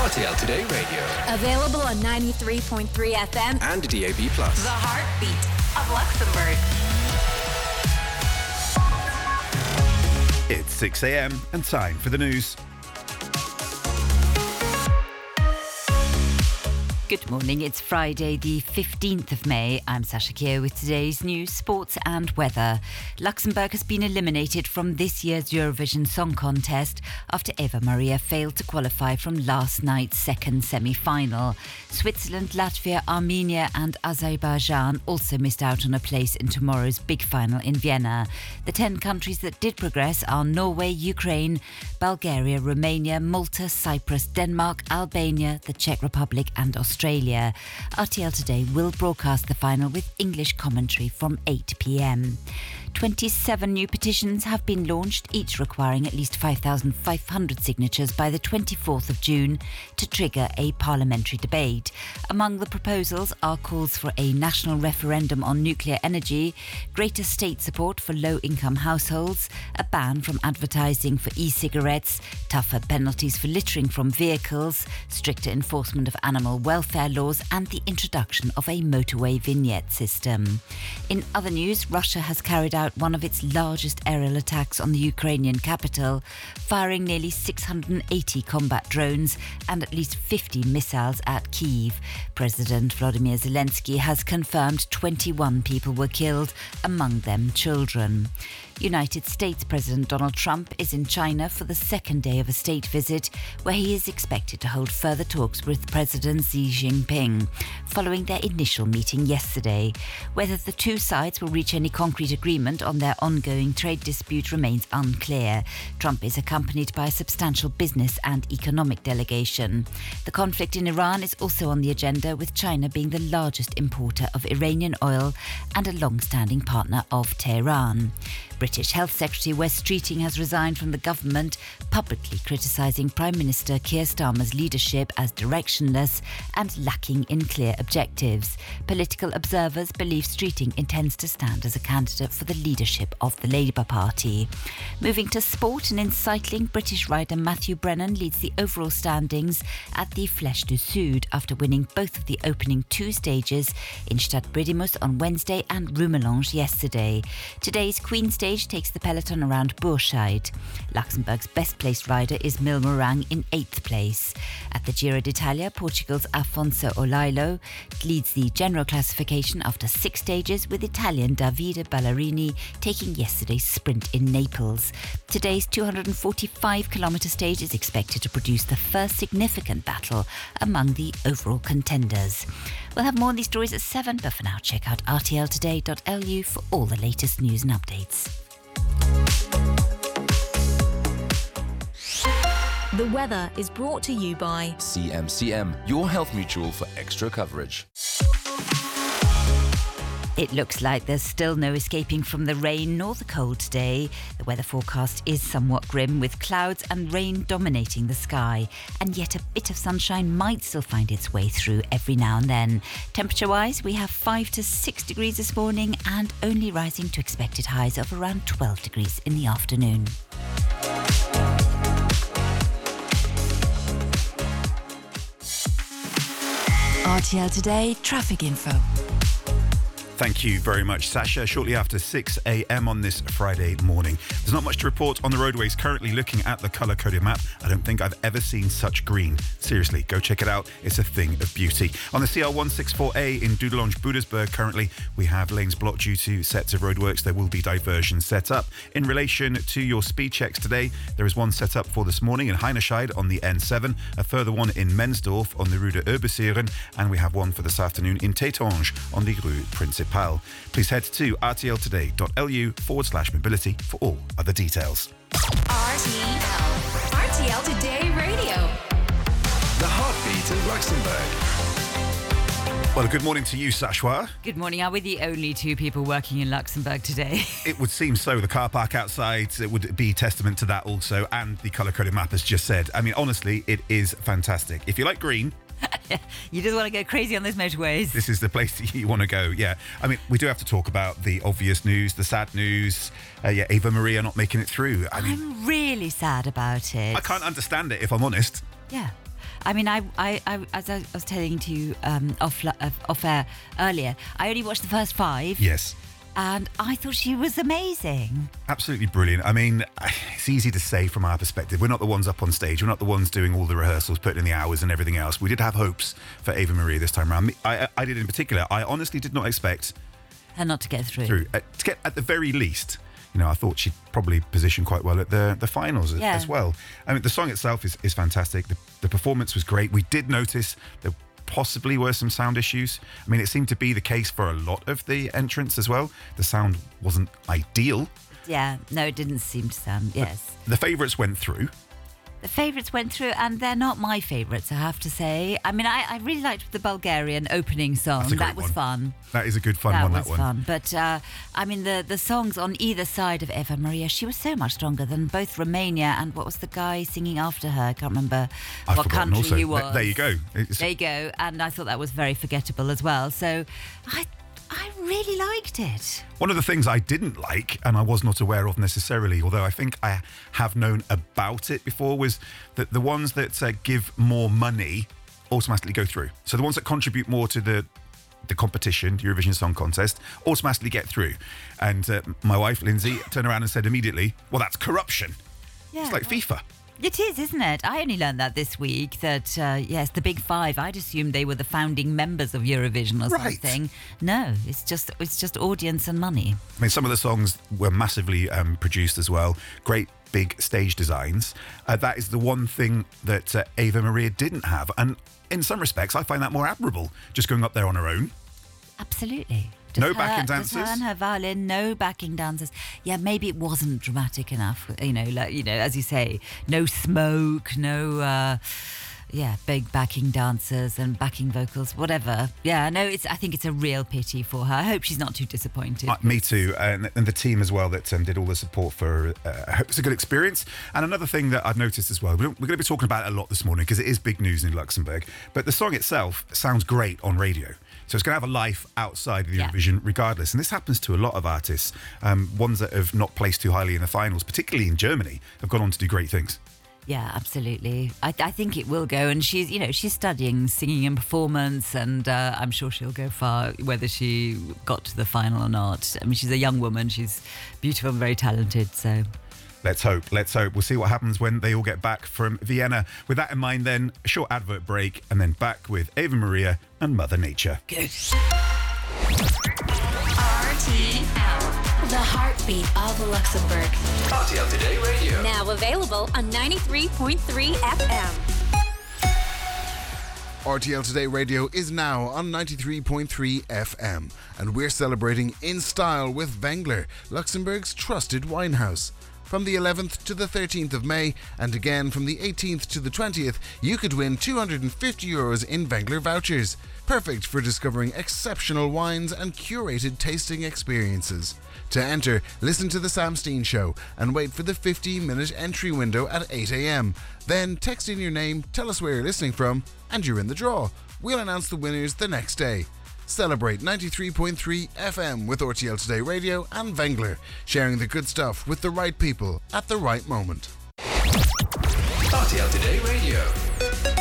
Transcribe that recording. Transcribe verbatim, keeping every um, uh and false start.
R T L Today Radio. Available on ninety-three point three F M and D A B plus. The heartbeat of Luxembourg. It's six a.m. and time for the news. Good morning, it's Friday the fifteenth of May. I'm Sasha Keogh with today's news, sports and weather. Luxembourg has been eliminated from this year's Eurovision Song Contest after Eva Maria failed to qualify from last night's second semi-final. Switzerland, Latvia, Armenia and Azerbaijan also missed out on a place in tomorrow's big final in Vienna. The ten countries that did progress are Norway, Ukraine, Bulgaria, Romania, Malta, Cyprus, Denmark, Albania, the Czech Republic and Australia. Australia. R T L Today will broadcast the final with English commentary from eight p.m. twenty-seven new petitions have been launched, each requiring at least five thousand five hundred signatures by the twenty-fourth of June to trigger a parliamentary debate. Among the proposals are calls for a national referendum on nuclear energy, greater state support for low-income households, a ban from advertising for e-cigarettes, tougher penalties for littering from vehicles, stricter enforcement of animal welfare laws and the introduction of a motorway vignette system. In other news, Russia has carried out one of its largest aerial attacks on the Ukrainian capital, firing nearly six hundred eighty combat drones and at least fifty missiles at Kyiv. President Volodymyr Zelensky has confirmed twenty-one people were killed, among them children. United States President Donald Trump is in China for the second day of a state visit, where he is expected to hold further talks with President Xi Jinping, following their initial meeting yesterday. Whether the two sides will reach any concrete agreement on their ongoing trade dispute remains unclear. Trump is accompanied by a substantial business and economic delegation. The conflict in Iran is also on the agenda, with China being the largest importer of Iranian oil and a long-standing partner of Tehran. British Health Secretary Wes Streeting has resigned from the government, publicly criticising Prime Minister Keir Starmer's leadership as directionless and lacking in clear objectives. Political observers believe Streeting intends to stand as a candidate for the leadership of the Labour Party. Moving to sport, and in cycling, British rider Matthew Brennan leads the overall standings at the Flèche du Sud after winning both of the opening two stages in Stadtbridimus on Wednesday and Rumelange yesterday. Today's Queen Stage takes the peloton around Bourscheid. Luxembourg's best-placed rider is Mil Morang in eighth place. At the Giro d'Italia, Portugal's Afonso Olailo leads the general classification after six stages, with Italian Davide Ballerini taking yesterday's sprint in Naples. Today's two hundred forty-five kilometre stage is expected to produce the first significant battle among the overall contenders. We'll have more on these stories at seven, but for now, check out r t l today dot l u for all the latest news and updates. The weather is brought to you by C M C M, your health mutual for extra coverage. It looks like there's still no escaping from the rain nor the cold today. The weather forecast is somewhat grim, with clouds and rain dominating the sky, and yet a bit of sunshine might still find its way through every now and then. Temperature-wise, we have five to six degrees this morning and only rising to expected highs of around twelve degrees in the afternoon. R T L Today traffic info. Thank you very much, Sasha. Shortly after six a.m. on this Friday morning. There's not much to report on the roadways. Currently looking at the colour-coded map, I don't think I've ever seen such green. Seriously, go check it out. It's a thing of beauty. On the C L one sixty-four A in Dudelange-Boedersburg, currently we have lanes blocked due to sets of roadworks. There will be diversions set up. In relation to your speed checks today, there is one set up for this morning in Heinescheid on the N seven, a further one in Mensdorf on the Rue de Urbesieren, and we have one for this afternoon in Tétange on the Rue Principale. Please head to r t l today dot l u forward slash mobility for all other details. R T L. R T L Today Radio. The heartbeat of Luxembourg. Well, good morning to you, Sashwa. Good morning. Are we the only two people working in Luxembourg today? It would seem so. The car park outside, it would be testament to that also, and the colour-coded map has just said. I mean, honestly, it is fantastic. If you like green... You just want to go crazy on those motorways. This is the place that you want to go, yeah. I mean, we do have to talk about the obvious news, the sad news. Uh, yeah, Eva Maria not making it through. I mean, I'm really sad about it. I can't understand it, if I'm honest. Yeah. I mean, I, I, I as I was telling to you um, off, off air earlier, I only watched the first five. Yes. And I thought she was amazing. Absolutely brilliant. I mean, it's easy to say from our perspective. We're not the ones up on stage. We're not the ones doing all the rehearsals, putting in the hours and everything else. We did have hopes for Ava Maria this time around. I, I did in particular. I honestly did not expect her not to get through. through. Uh, to get at the very least, you know, I thought she'd probably position quite well at the the finals yeah. as well. I mean, the song itself is, is fantastic. The, the performance was great. We did notice that possibly were some sound issues. I mean, it seemed to be the case for a lot of the entrants as well. The sound wasn't ideal. Yeah, no, it didn't seem to sound, yes. The, the favourites went through. The favourites went through, and they're not my favourites, I have to say. I mean, I, I really liked the Bulgarian opening song. That was one. fun. That is a good fun that one, was that one. fun. But, uh, I mean, the, the songs on either side of Eva Maria, she was so much stronger than both Romania and what was the guy singing after her? I can't remember I've what forgotten country also. he was. There you go. It's, there you go. And I thought that was very forgettable as well. So I I really liked it. One of the things I didn't like, and I was not aware of necessarily, although I think I have known about it before, was that the ones that uh, give more money automatically go through. So the ones that contribute more to the the competition, the Eurovision Song Contest, automatically get through. And uh, my wife, Lindsay, turned around and said immediately, well, that's corruption. Yeah, it's like well, FIFA. It is, isn't it? I only learned that this week, that, uh, yes, the Big Five, I'd assumed they were the founding members of Eurovision or Right. something. No, it's just it's just audience and money. I mean, some of the songs were massively um, produced as well. Great big stage designs. Uh, that is the one thing that uh, Ava Maria didn't have. And in some respects, I find that more admirable, just going up there on her own. Absolutely. Just No her, backing just her dancers? and her violin, no backing dancers. Yeah, maybe it wasn't dramatic enough. You know, like, you know, as you say, no smoke, no, uh, yeah, big backing dancers and backing vocals, whatever. Yeah, no, it's. I think it's a real pity for her. I hope she's not too disappointed. Uh, me too, and, and the team as well that um, did all the support for. Uh, I hope it's a good experience. And another thing that I've noticed as well, we're going to be talking about it a lot this morning because it is big news in Luxembourg. But the song itself sounds great on radio. So it's going to have a life outside of the Yeah. Eurovision regardless. And this happens to a lot of artists. Um, ones that have not placed too highly in the finals, particularly in Germany, have gone on to do great things. Yeah, absolutely. I, I think it will go, and she's, you know, she's studying singing and performance, and uh, I'm sure she'll go far, whether she got to the final or not. I mean, she's a young woman, she's beautiful and very talented, so... Let's hope, let's hope. We'll see what happens when they all get back from Vienna. With that in mind then, a short advert break, and then back with Ava Maria and Mother Nature. Good. R T L, the heartbeat of Luxembourg. R T L Today Radio. Now available on ninety-three point three F M. R T L Today Radio is now on ninety-three point three F M, and we're celebrating in style with Wengler, Luxembourg's trusted wine house. From the eleventh to the thirteenth of May, and again from the eighteenth to the twentieth, you could win two hundred fifty euros in Wengler vouchers. Perfect for discovering exceptional wines and curated tasting experiences. To enter, listen to The Sam Steen Show and wait for the fifteen minute entry window at eight a.m. Then text in your name, tell us where you're listening from, and you're in the draw. We'll announce the winners the next day. Celebrate ninety-three point three F M with R T L Today Radio and Wengler, sharing the good stuff with the right people at the right moment. R T L Today Radio.